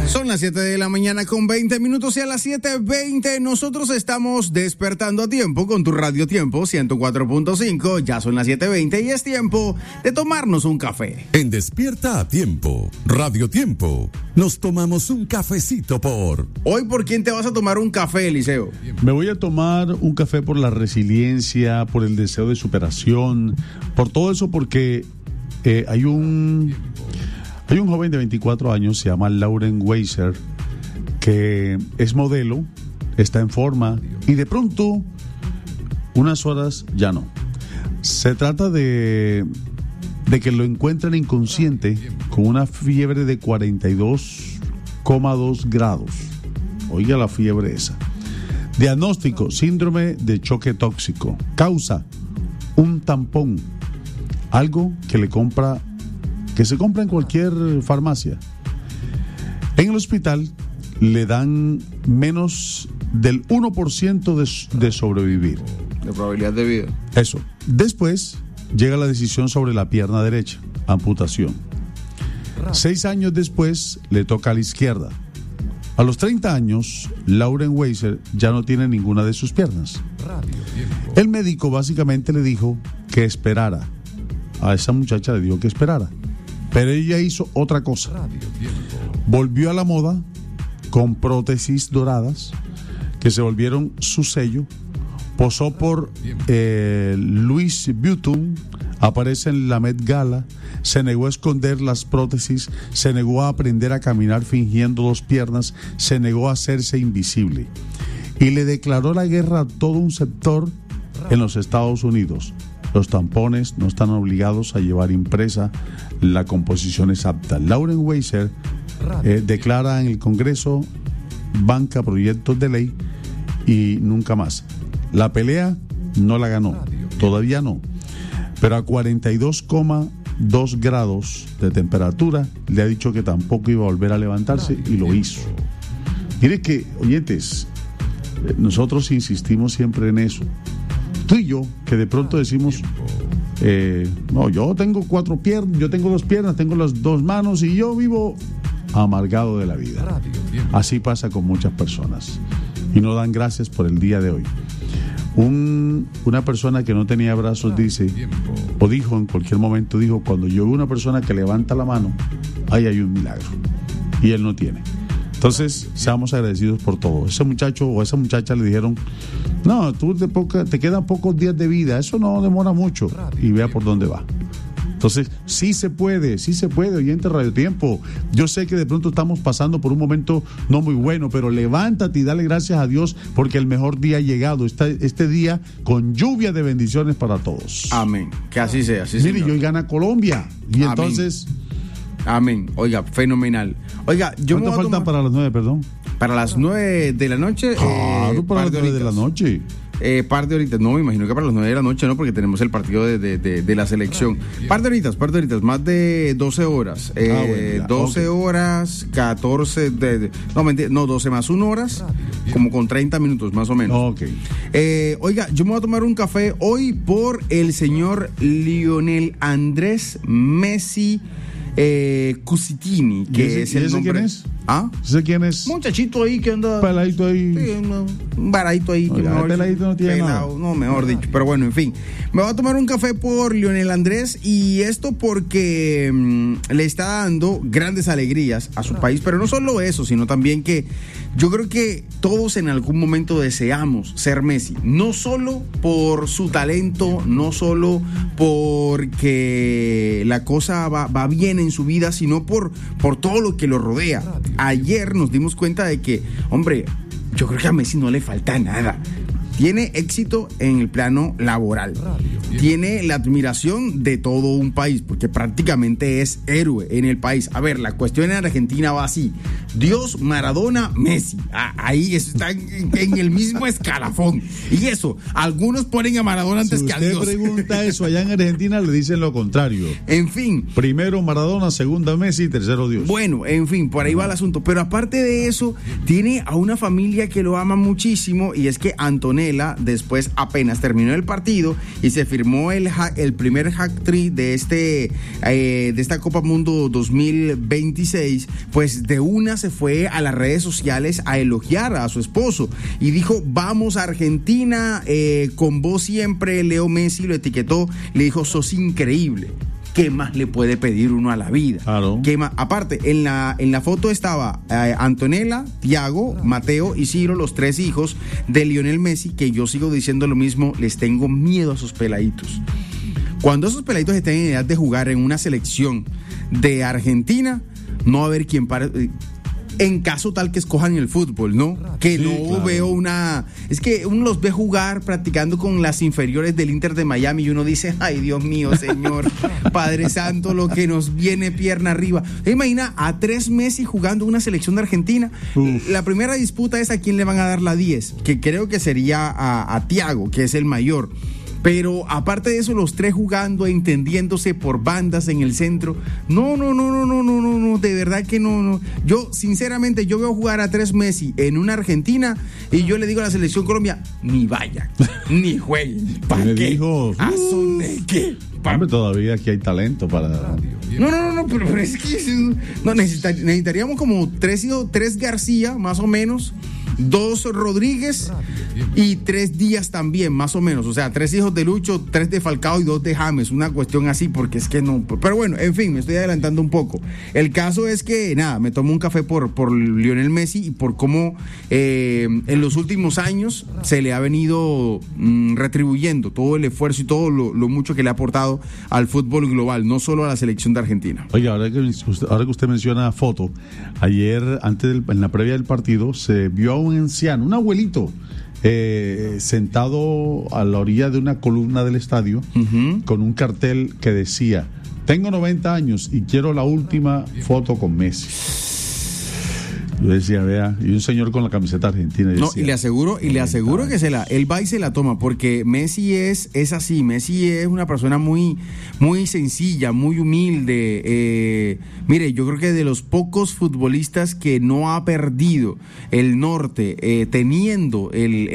Son las 7 de la mañana con 20 minutos y a las 7:20 nosotros estamos despertando a tiempo con tu Radio Tiempo 104.5. Ya son las 7:20 y es tiempo de tomarnos un café. En Despierta a Tiempo, Radio Tiempo, nos tomamos un cafecito por... Hoy, ¿por quién te vas a tomar un café, Eliseo? Me voy a tomar un café por la resiliencia, por el deseo de superación, por todo eso, porque hay un joven de 24 años, se llama Lauren Weiser, que es modelo, está en forma y de pronto, unas horas ya no. Se trata de que lo encuentran inconsciente con una fiebre de 42,2 grados. Oiga la fiebre esa. Diagnóstico: síndrome de choque tóxico. Causa: un tampón, algo que se compra en cualquier farmacia. En el hospital le dan menos del 1% de sobrevivir. De probabilidad de vida. Eso. Después llega la decisión sobre la pierna derecha, amputación. 6 años después le toca a la izquierda. A los 30 años, Lauren Weiser ya no tiene ninguna de sus piernas. El médico básicamente le dijo que esperara. A esa muchacha le dijo que esperara. Pero ella hizo otra cosa. Volvió a la moda con prótesis doradas que se volvieron su sello. Posó por Louis Vuitton, aparece en la Met Gala, se negó a esconder las prótesis, se negó a aprender a caminar fingiendo 2 piernas, se negó a hacerse invisible. Y le declaró la guerra a todo un sector en los Estados Unidos. Los tampones no están obligados a llevar impresa la composición exacta. Lauren Weiser declara en el Congreso, banca proyectos de ley y nunca más. La pelea no la ganó, todavía no, pero a 42,2 grados de temperatura le ha dicho que tampoco iba a volver a levantarse y lo hizo. Mire que, oyentes, nosotros insistimos siempre en eso. Tú y yo, que de pronto decimos, no, yo tengo 4 piernas, yo tengo 2 piernas, tengo las 2 manos y yo vivo amargado de la vida. Así pasa con muchas personas y no dan gracias por el día de hoy. Una persona que no tenía brazos dice, o dijo en cualquier momento, dijo, cuando yo veo una persona que levanta la mano, ahí hay un milagro, y él no tiene. Entonces, seamos agradecidos por todo. Ese muchacho o esa muchacha le dijeron, no, te quedan pocos días de vida, eso no demora mucho, y vea por dónde va. Entonces, sí se puede, oyente Radio Tiempo. Yo sé que de pronto estamos pasando por un momento no muy bueno, pero levántate y dale gracias a Dios porque el mejor día ha llegado. Este día con lluvia de bendiciones para todos. Amén. Que así sea. Sí, mire, y hoy gana Colombia. Y amén. Entonces... Amén. Oiga, fenomenal. Oiga, ¿cuánto faltan para las 9, perdón? Para las 9 de la noche. Para las 9 de la noche. Par de horitas, no, me imagino que para las 9 de la noche no, porque tenemos el partido de la selección. Par de horitas, más de 12 horas. 12 horas, 14, 12 más 1 horas, como con 30 minutos más o menos. Ok. Oiga, yo me voy a tomar un café hoy por el señor Lionel Andrés Messi Cusitini, que es el nombre. ¿Quién es? ¿Ah? ¿Sé quién es? Muchachito ahí que anda. Peladito ahí. Sí, un baradito ahí. Oiga, mejor, peladito no tiene nada. No, mejor dicho. Pero bueno, en fin. Me voy a tomar un café por Lionel Andrés. Y esto porque le está dando grandes alegrías a su país. Pero no solo eso, sino también que yo creo que todos en algún momento deseamos ser Messi. No solo por su talento, no solo porque la cosa va bien en su vida, sino por todo lo que lo rodea. Ayer nos dimos cuenta de que, hombre, yo creo que a Messi no le falta nada. Tiene éxito en el plano laboral. Tiene la admiración de todo un país, porque prácticamente es héroe en el país. A ver, la cuestión en Argentina va así: Dios, Maradona, Messi. Ahí están en el mismo escalafón. Y eso, algunos ponen a Maradona antes que a Dios. Si usted pregunta eso allá en Argentina, le dicen lo contrario. En fin. Primero Maradona, segunda Messi, tercero Dios. Bueno, en fin, por ahí va el asunto. Pero aparte de eso, tiene a una familia que lo ama muchísimo, y es que Antonella, Antonella, después apenas terminó el partido y se firmó el primer hat-trick de esta Copa Mundo 2026, pues de una se fue a las redes sociales a elogiar a su esposo y dijo: vamos a Argentina, con vos siempre. Leo Messi lo etiquetó, le dijo: sos increíble. ¿Qué más le puede pedir uno a la vida? Claro. ¿Qué más? Aparte, en la foto estaba Antonella, Thiago, Mateo y Ciro, los 3 hijos de Lionel Messi, que yo sigo diciendo lo mismo, les tengo miedo a esos peladitos. Cuando esos peladitos estén en edad de jugar en una selección de Argentina, no va a haber quien pare. En caso tal que escojan el fútbol, ¿no? Que sí, no claro. Veo es que uno los ve jugar practicando con las inferiores del Inter de Miami y uno dice: ay, Dios mío, Señor, Padre Santo, lo que nos viene pierna arriba. Imagina a 3 Messi jugando una selección de Argentina. La primera disputa es a quién le van a dar la 10, que creo que sería a Thiago, que es el mayor. Pero aparte de eso, los 3 jugando, entendiéndose por bandas en el centro. No, de verdad que no. Yo, sinceramente, yo veo jugar a 3 Messi en una Argentina y yo le digo a la selección Colombia: ni vaya, ni jueguen. ¿Para qué? ¿A son de qué? Hombre, todavía aquí hay talento para... No, pero es que necesitaríamos como 3 García, más o menos, 2 Rodríguez y 3 Díaz también, más o menos. O sea, 3 hijos de Lucho, 3 de Falcao y 2 de James. Una cuestión así, porque es que no. Pero bueno, en fin, me estoy adelantando un poco. El caso es que, nada, me tomo un café por Lionel Messi y por cómo en los últimos años se le ha venido retribuyendo todo el esfuerzo y todo lo mucho que le ha aportado al fútbol global, no solo a la selección de Argentina. Oiga, ahora que usted menciona foto, ayer, en la previa del partido, se vio a un anciano, un abuelito, sentado a la orilla de una columna del estadio, con un cartel que decía: tengo 90 años y quiero la última foto con Messi. Yo decía, vea, y un señor con la camiseta argentina. Decía, no, y le aseguro que él va y se la toma, porque Messi es así. Messi es una persona muy, muy sencilla, muy humilde. Mire, yo creo que de los pocos futbolistas que no ha perdido el norte, teniendo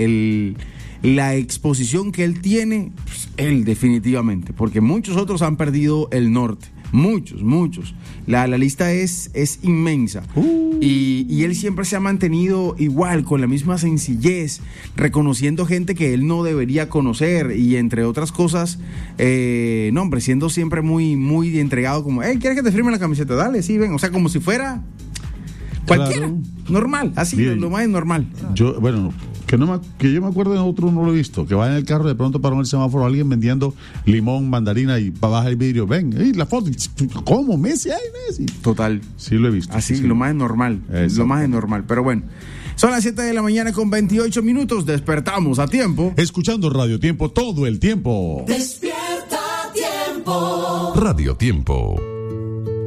la exposición que él tiene, pues él definitivamente, porque muchos otros han perdido el norte. Muchos. La lista es inmensa. Y él siempre se ha mantenido igual, con la misma sencillez, reconociendo gente que él no debería conocer y entre otras cosas, siendo siempre muy, muy entregado, como: ¿quieres que te firme la camiseta? Dale, sí, ven. O sea, como si fuera cualquiera, claro. Normal, así. Bien. Lo más normal. Que yo me acuerdo de otro, no lo he visto, que va en el carro, de pronto paró en el semáforo alguien vendiendo limón, mandarina y baja el vidrio: ven, la foto. ¿Cómo? Messi, Messi. Total. Sí lo he visto. Así, sí. Lo más normal. Lo más normal. Pero bueno, son las 7 de la mañana con 28 minutos. Despertamos a tiempo. Escuchando Radio Tiempo todo el tiempo. Despierta a tiempo. Radio Tiempo.